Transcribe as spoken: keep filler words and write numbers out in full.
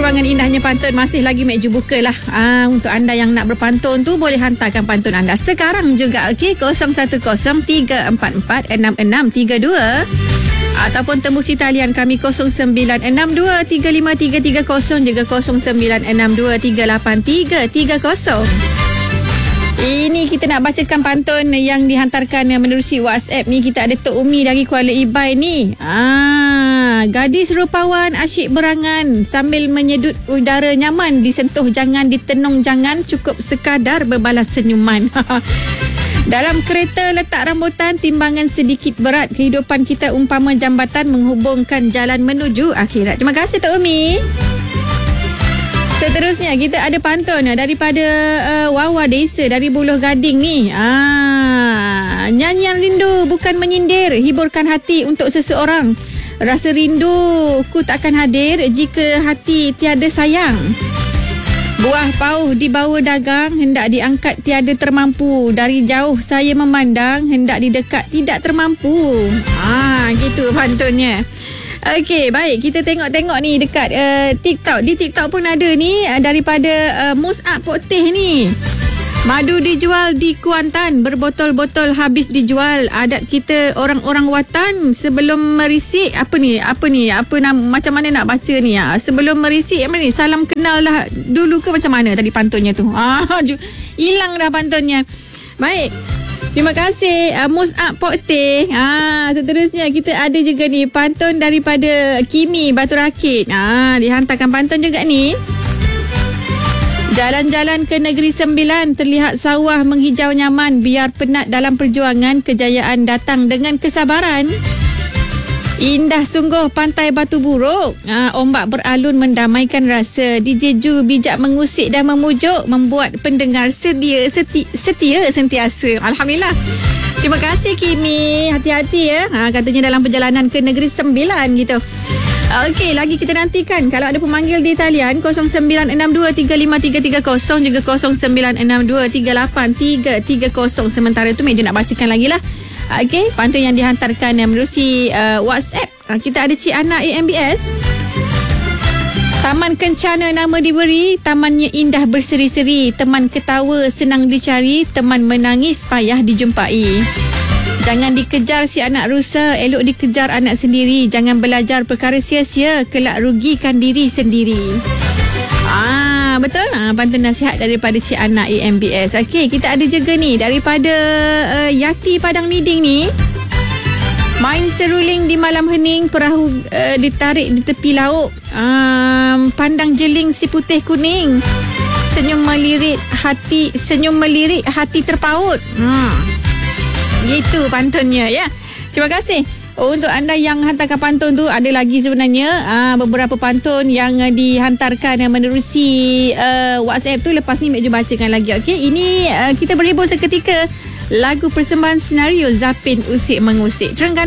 ruangan indahnya pantun. Masih lagi meja buka lah. Ah, untuk anda yang nak berpantun tu, boleh hantarkan pantun anda sekarang juga. Okey, kosong satu kosong tiga empat empat enam enam tiga dua. Ataupun tembusi talian kami kosong sembilan enam dua tiga lima tiga tiga kosong juga kosong sembilan enam dua tiga lapan tiga tiga kosong. Ini kita nak bacakan pantun yang dihantarkan menerusi WhatsApp ni. Kita ada Tok Umi dari Kuala Ibai ni. Ah, gadis rupawan asyik berangan sambil menyedut udara nyaman, disentuh jangan, ditenung jangan, cukup sekadar berbalas senyuman. Dalam kereta letak rambutan, timbangan sedikit berat, kehidupan kita umpama jambatan menghubungkan jalan menuju akhirat. Terima kasih Tok Umi. Seterusnya kita ada pantun daripada uh, Wawa Desa dari Buloh Gading ni. Ah, nyanyian rindu bukan menyindir, hiburkan hati untuk seseorang. Rasa rindu ku takkan hadir jika hati tiada sayang. Buah pauh dibawa dagang, hendak diangkat tiada termampu. Dari jauh saya memandang, hendak didekat tidak termampu. Ah, gitu pantunnya. Okey, baik. Kita tengok-tengok ni dekat uh, TikTok. Di TikTok pun ada ni uh, daripada uh, Mus'ab Pok Teh ni. Madu dijual di Kuantan, berbotol-botol habis dijual. Adat kita orang-orang watan sebelum merisik, apa ni? Apa ni? Apa nama, macam mana nak baca ni? Ah, sebelum merisik apa ni? Salam kenal lah dulu ke macam mana tadi pantunnya tu? Ah, hilang dah pantunnya. Baik. Terima kasih uh, Mus'ab Pok Teh. Ah, seterusnya kita ada juga ni pantun daripada Kimi Batu Rakit. Ah, dihantarkan pantun juga ni. Jalan-jalan ke Negeri Sembilan, terlihat sawah menghijau nyaman. Biar penat dalam perjuangan, kejayaan datang dengan kesabaran. Indah sungguh pantai Batu Buruk. Ah, ombak beralun mendamaikan rasa. D J Ju bijak mengusik dan memujuk, membuat pendengar setia, seti, setia sentiasa. Alhamdulillah. Terima kasih Kimi. Hati-hati ya. Ha, katanya dalam perjalanan ke Negeri Sembilan gitu. Okey, lagi kita nantikan kalau ada pemanggil di talian kosong sembilan enam dua tiga lima tiga tiga kosong juga kosong sembilan enam dua tiga lapan tiga tiga kosong. Sementara itu meja nak bacakan lagi lah. Okey, pantun yang dihantarkan yang menerusi uh, WhatsApp. Uh, kita ada Cik Ana A M B S. Taman Kencana nama diberi, tamannya indah berseri-seri. Teman ketawa senang dicari, teman menangis payah dijumpai. Jangan dikejar si anak rusa, elok dikejar anak sendiri. Jangan belajar perkara sia-sia, kelak rugikan diri sendiri. Ah, betul lah pantun nasihat daripada Cik Ana A M B S. Okey, kita ada juga ni daripada uh, Yati Padang Niding ni. Main seruling di malam hening, perahu uh, ditarik di tepi laut. Um, pandang jeling si putih kuning. Senyum melirik hati, senyum melirik hati terpaut. Hmm. Gitu pantunnya ya. Terima kasih. Oh, untuk anda yang hantarkan pantun tu, ada lagi sebenarnya uh, beberapa pantun yang uh, dihantarkan yang menerusi uh, WhatsApp tu. Lepas ni Mek Ju bacakan lagi. Okey, ini uh, kita berhibur seketika. Lagu persembahan senario Zapin Usik Mengusik. Terengganu